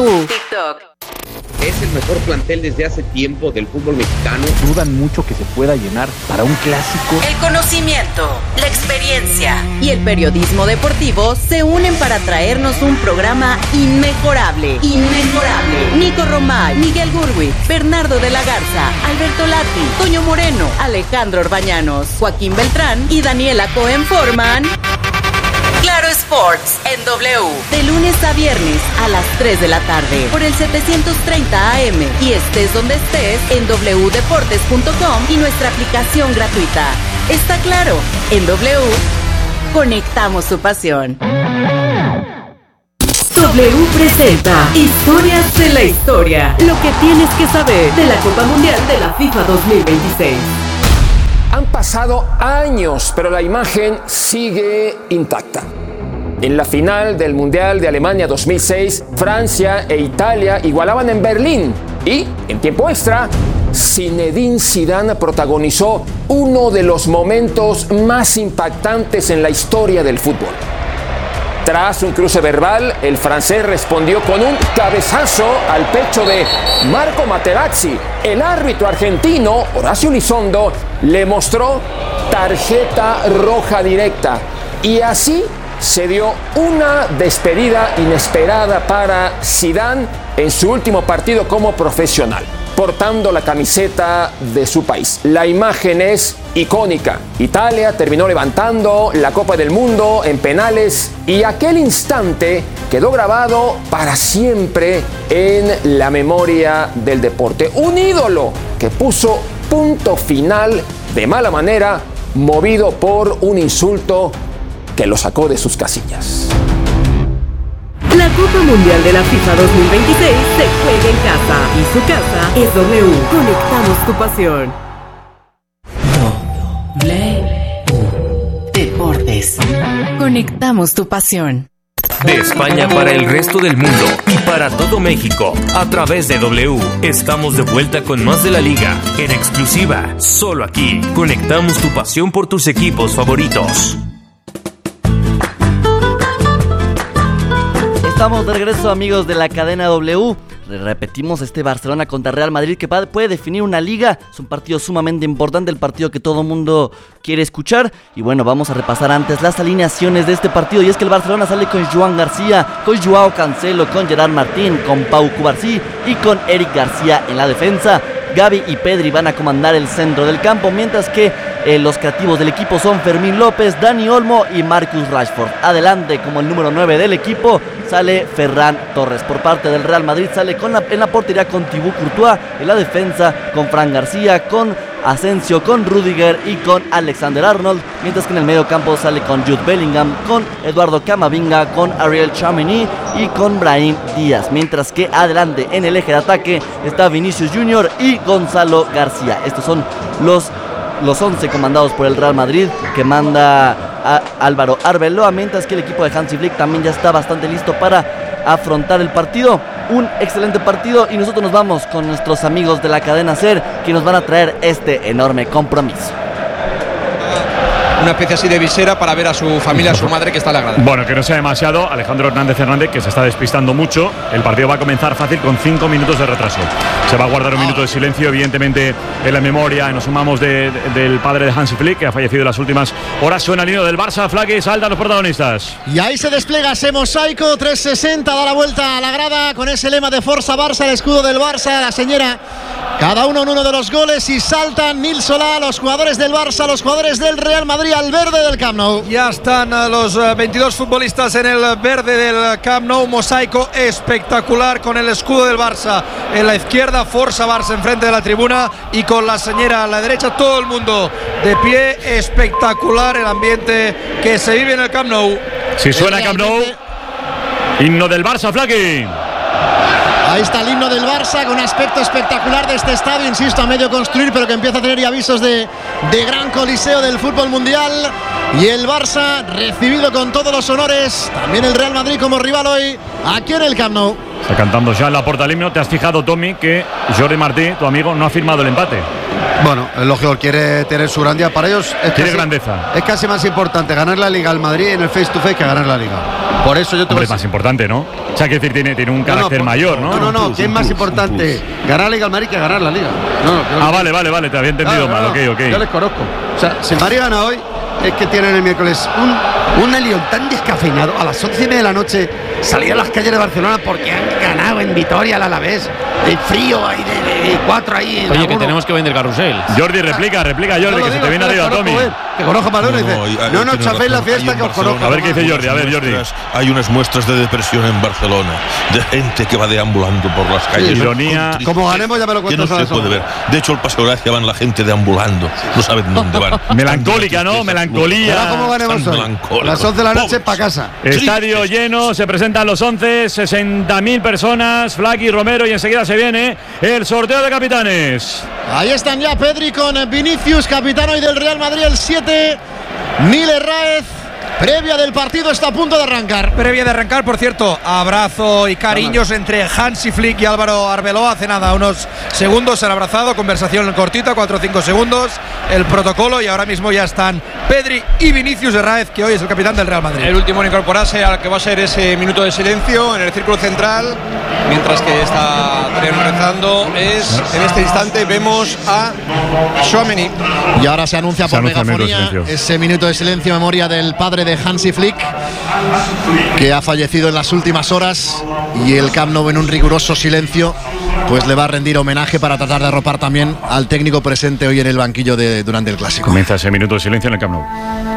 TikTok. Es el mejor plantel desde hace tiempo del fútbol mexicano. Dudan mucho que se pueda llenar para un clásico. El conocimiento, la experiencia y el periodismo deportivo se unen para traernos un programa inmejorable. Nico Romay, Miguel Gurwitz, Bernardo de la Garza, Alberto Lati, Toño Moreno, Alejandro Orbañanos, Joaquín Beltrán y Daniela Cohen forman Claro Sports en W, de lunes a viernes a las 3 de la tarde por el 730 AM y estés donde estés en wdeportes.com y nuestra aplicación gratuita. Está claro, en W conectamos tu pasión. W presenta Historias de la Historia, lo que tienes que saber de la Copa Mundial de la FIFA 2026. Han pasado años, pero la imagen sigue intacta. En la final del Mundial de Alemania 2006, Francia e Italia igualaban en Berlín y, en tiempo extra, Zinedine Zidane protagonizó uno de los momentos más impactantes en la historia del fútbol. Tras un cruce verbal, el francés respondió con un cabezazo al pecho de Marco Materazzi. El árbitro argentino, Horacio Elizondo, le mostró tarjeta roja directa. Y así se dio una despedida inesperada para Zidane en su último partido como profesional, portando la camiseta de su país. La imagen es icónica. Italia terminó levantando la Copa del Mundo en penales y aquel instante quedó grabado para siempre en la memoria del deporte. Un ídolo que puso punto final de mala manera, movido por un insulto que lo sacó de sus casillas. La Copa Mundial de la FIFA 2026 se juega en casa y su casa es W. Conectamos tu pasión. W Deportes. Conectamos tu pasión. De España para el resto del mundo y para todo México, a través de W, estamos de vuelta con más de la Liga, en exclusiva, solo aquí. Conectamos tu pasión por tus equipos favoritos. Estamos de regreso, amigos de la cadena W. Repetimos este Barcelona contra Real Madrid que puede definir una liga. Es un partido sumamente importante, el partido que todo mundo quiere escuchar. Y bueno, vamos a repasar antes las alineaciones de este partido. Y es que el Barcelona sale con Joan García, con Joao Cancelo, con Gerard Martín, con Pau Cubarsí y con Eric García en la defensa. Gavi y Pedri van a comandar el centro del campo, mientras que los creativos del equipo son Fermín López, Dani Olmo y Marcus Rashford. Adelante, como el número 9 del equipo, sale Ferran Torres. Por parte del Real Madrid sale en la portería con Thibaut Courtois, en la defensa con Fran García, con Asensio, con Rudiger y con Alexander Arnold, mientras que en el medio campo sale con Jude Bellingham, con Eduardo Camavinga, con Ariel Tchouameni y con Brahim Díaz, mientras que adelante en el eje de ataque está Vinicius Junior y Gonzalo García. Estos son los 11 comandados por el Real Madrid, que manda a Álvaro Arbeloa, mientras que el equipo de Hansi Flick también ya está bastante listo para afrontar el partido. Un excelente partido y nosotros nos vamos con nuestros amigos de la cadena SER, que nos van a traer este enorme compromiso. Una especie así de visera para ver a su familia, a su madre que está en la grada. Bueno, que no sea demasiado. Alejandro Hernández, que se está despistando mucho. El partido va a comenzar fácil con 5 minutos de retraso. Se va a guardar un minuto de silencio, evidentemente, en la memoria. Nos sumamos del padre de Hansi Flick, que ha fallecido en las últimas horas. Suena el himno del Barça. Flaky, saltan los protagonistas. Y ahí se despliega ese mosaico 360, da la vuelta a la grada con ese lema de Forza Barça, el escudo del Barça, la señora. Cada uno en uno de los goles y saltan Nil Solá, los jugadores del Barça, los jugadores del Real Madrid al verde del Camp Nou. Ya están los 22 futbolistas en el verde del Camp Nou, mosaico espectacular con el escudo del Barça en la izquierda, Forza Barça enfrente de la tribuna y con la señora a la derecha, todo el mundo de pie. Espectacular el ambiente que se vive en el Camp Nou. Si suena Camp Nou, himno del Barça, Flaky. Ahí está el himno del Barça con aspecto espectacular de este estadio, insisto, a medio construir, pero que empieza a tener ya avisos de gran coliseo del fútbol mundial. Y el Barça recibido con todos los honores, también el Real Madrid como rival hoy aquí en el Camp Nou. Está cantando ya en la puerta del himno. ¿Te has fijado, Tommy, que Jordi Martí, tu amigo, no ha firmado el empate? Bueno, es lógico, quiere tener su grandeza. Para ellos quiere grandeza. Es casi más importante ganar la Liga al Madrid en el face to face que ganar la Liga. Por eso yo te Hombre, es más importante, ¿no? O sea, que decir, tiene un carácter mayor, ¿no? No, ¿qué es más importante? Ganar la Liga al Madrid que ganar la Liga. Vale, te había entendido mal, ok. Yo les conozco. O sea, si el Madrid gana hoy, es que tienen el miércoles un Lyon tan descafeinado. A las 11:30 de la noche salir a las calles de Barcelona porque han ganado en Vitoria al Alavés. De frío ahí, de 4 ahí. Oye, que tenemos que vender carrusel. Jordi, replica, Jordi, que se te viene arriba, Tommy. Que conozco a Malone y dice, no nos chaféis la fiesta que os conozco. A ver qué dice Jordi, Hay unas muestras de depresión en Barcelona, de gente que va deambulando por las calles. Ironía. Como ganemos ya me lo cuentas. Que no se puede ver. De hecho, el Paseo de Gracia van la gente deambulando. No saben dónde van. Melancólica, ¿no? Melancolía. ¿Cómo ganemos hoy? A las 11 de la noche para casa. Estadio lleno, se presentan los 11, 60.000 personas. Flaky, Romero, y enseguida se viene el sorteo de capitanes. Ahí están ya Pedri con Vinicius, capitán hoy del Real Madrid, el 7. Nil Herráez, previa del partido, está a punto de arrancar. Previa de arrancar, por cierto, abrazo y cariños entre Hansi Flick y Álvaro Arbeloa. Hace nada, unos segundos se han abrazado, conversación cortita, 4 o 5 segundos, el protocolo, y ahora mismo ya están Pedri y Vinicius Herráez, que hoy es el capitán del Real Madrid. El último en incorporarse al que va a ser ese minuto de silencio en el círculo central, mientras que está rezando, es en este instante vemos a Tchouaméni. Y ahora se anuncia por megafonía ese minuto de silencio en memoria del padre de Hansi Flick, que ha fallecido en las últimas horas, y el Camp Nou, en un riguroso silencio, pues le va a rendir homenaje para tratar de arropar también al técnico presente hoy en el banquillo durante el Clásico. Comienza ese minuto de silencio en el Camp Nou.